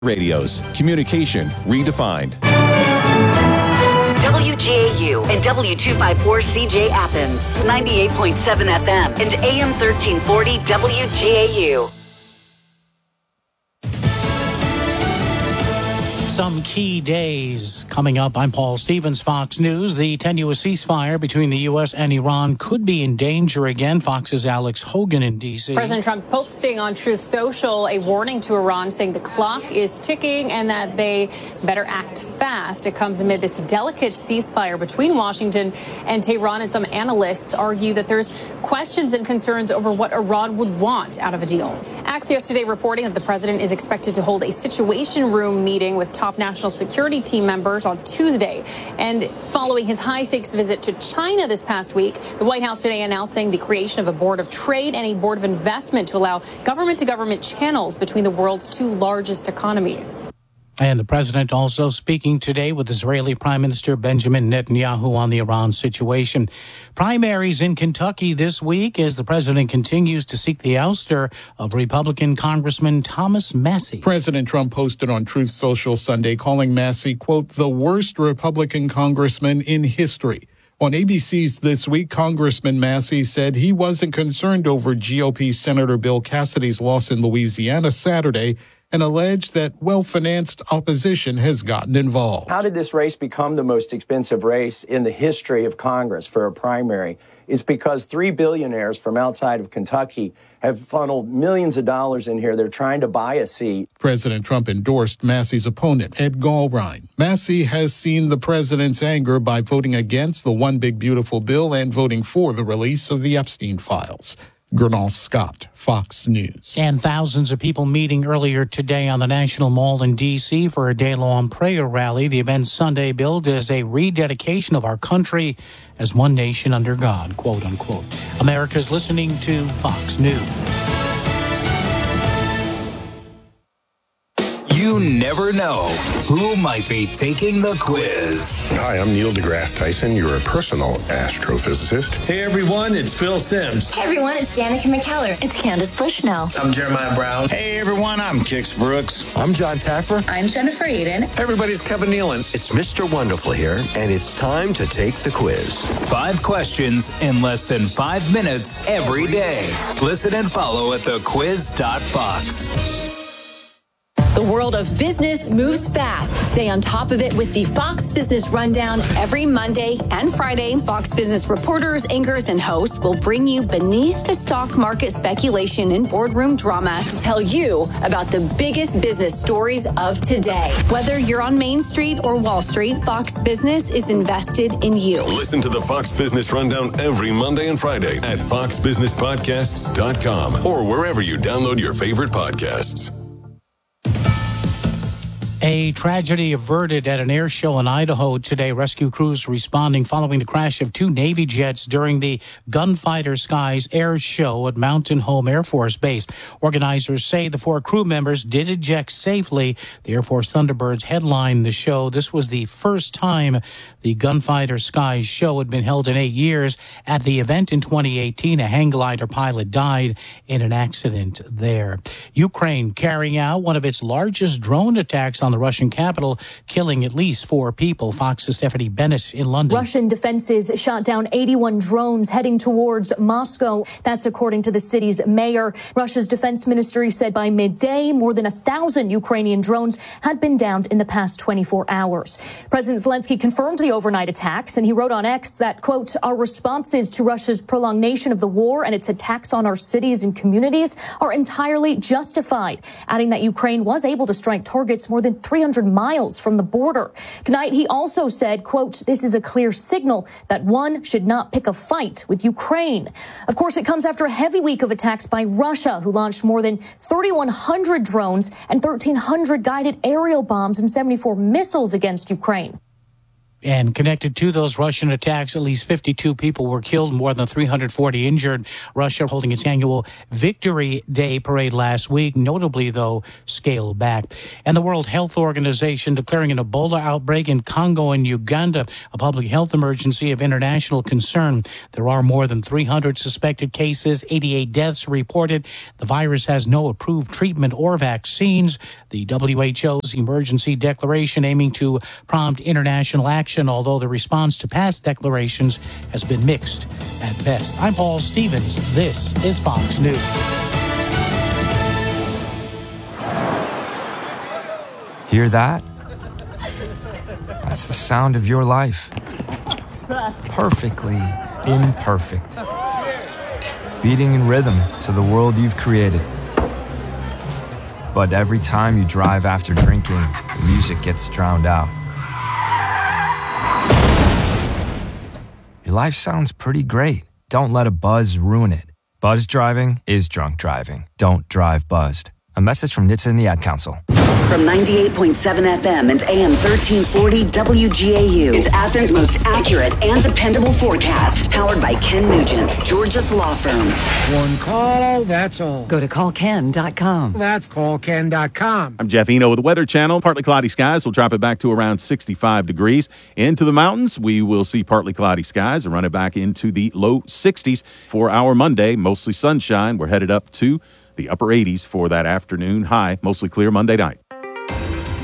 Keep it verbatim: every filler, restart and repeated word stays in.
Radios. Communication redefined. W G A U and W two fifty-four C J Athens, ninety-eight point seven F M and A M thirteen forty W G A U. Some key days coming up. I'm Paul Stevens, Fox News. The tenuous ceasefire between the U S and Iran could be in danger again. Fox's Alex Hogan in D C. President Trump posting on Truth Social a warning to Iran saying the clock is ticking and that they better act fast. It comes amid this delicate ceasefire between Washington and Tehran, and some analysts argue that there's questions and concerns over what Iran would want out of a deal. Axios today reporting that the president is expected to hold a situation room meeting with top national security team members on Tuesday. And following his high-stakes visit to China this past week, the White House today announcing the creation of a board of trade and a board of investment to allow government-to-government channels between the world's two largest economies. And the president also speaking today with Israeli Prime Minister Benjamin Netanyahu on the Iran situation. Primaries in Kentucky this week as the president continues to seek the ouster of Republican Congressman Thomas Massie. President Trump posted on Truth Social Sunday calling Massie, quote, the worst Republican congressman in history. On A B C's This Week, Congressman Massie said he wasn't concerned over G O P Senator Bill Cassidy's loss in Louisiana Saturday, and alleged that well-financed opposition has gotten involved. How did this race become the most expensive race in the history of Congress for a primary? It's because three billionaires from outside of Kentucky have funneled millions of dollars in here. They're trying to buy a seat. President Trump endorsed Massie's opponent, Ed Gallrein. Massie has seen the president's anger by voting against the One Big Beautiful Bill and voting for the release of the Epstein files. Gernal Scott, Fox News. And thousands of people meeting earlier today on the National Mall in D C for a day-long prayer rally. The event Sunday billed as a rededication of our country as one nation under God, quote unquote. America's listening to Fox News. You never know who might be taking the quiz. Hi, I'm Neil deGrasse Tyson, your personal astrophysicist. Hey everyone, it's Phil Simms. Hey everyone, it's Danica McKellar. It's Candace Bushnell. I'm Jeremiah Brown. Hey everyone, I'm Kix Brooks. I'm John Taffer. I'm Jennifer Aiden. Hey everybody, it's Kevin Nealon. It's Mister Wonderful here, and it's time to take the quiz. Five questions in less than five minutes every day. Listen and follow at the quiz dot fox. The world of business moves fast. Stay on top of it with the Fox Business Rundown every Monday and Friday. Fox Business reporters, anchors, and hosts will bring you beneath the stock market speculation and boardroom drama to tell you about the biggest business stories of today. Whether you're on Main Street or Wall Street, Fox Business is invested in you. Listen to the Fox Business Rundown every Monday and Friday at fox business podcasts dot com or wherever you download your favorite podcasts. A tragedy averted at an air show in Idaho today. Rescue crews responding following the crash of two Navy jets during the Gunfighter Skies Air Show at Mountain Home Air Force Base. Organizers say the four crew members did eject safely. The Air Force Thunderbirds headlined the show. This was the first time the Gunfighter Skies show had been held in eight years. At the event in twenty eighteen, a hang glider pilot died in an accident there. Ukraine carrying out one of its largest drone attacks on the Russian capital, killing at least four people. Fox's Stephanie Bennett in London. Russian defenses shot down eighty-one drones heading towards Moscow. That's according to the city's mayor. Russia's defense ministry said by midday, more than a thousand Ukrainian drones had been downed in the past twenty-four hours. President Zelensky confirmed the overnight attacks, and he wrote on X that, quote, our responses to Russia's prolongation of the war and its attacks on our cities and communities are entirely justified, adding that Ukraine was able to strike targets more than three hundred miles from the border. Tonight, he also said, quote, this is a clear signal that one should not pick a fight with Ukraine. Of course, it comes after a heavy week of attacks by Russia, who launched more than thirty-one hundred drones and thirteen hundred guided aerial bombs and seventy-four missiles against Ukraine. And connected to those Russian attacks, at least fifty-two people were killed, more than three hundred forty injured. Russia holding its annual Victory Day parade last week, notably, though, scaled back. And the World Health Organization declaring an Ebola outbreak in Congo and Uganda a public health emergency of international concern. There are more than three hundred suspected cases, eighty-eight deaths reported. The virus has no approved treatment or vaccines. The W H O's emergency declaration aiming to prompt international action, although the response to past declarations has been mixed at best. I'm Paul Stevens. This is Fox News. Hear that? That's the sound of your life. Perfectly imperfect. Beating in rhythm to the world you've created. But every time you drive after drinking, the music gets drowned out. Your life sounds pretty great. Don't let a buzz ruin it. Buzz driving is drunk driving. Don't drive buzzed. A message from N H T S A and the Ad Council. From ninety-eight point seven F M and A M thirteen forty W G A U, it's Athens' most accurate and dependable forecast. Powered by Ken Nugent, Georgia's law firm. One call, that's all. Go to call ken dot com. That's call ken dot com. I'm Jeff Eno with the Weather Channel. Partly cloudy skies will drop it back to around sixty-five degrees. Into the mountains, we will see partly cloudy skies and run it back into the low sixties for our Monday. Mostly sunshine. We're headed up to the upper eighties for that afternoon high. Mostly clear Monday night.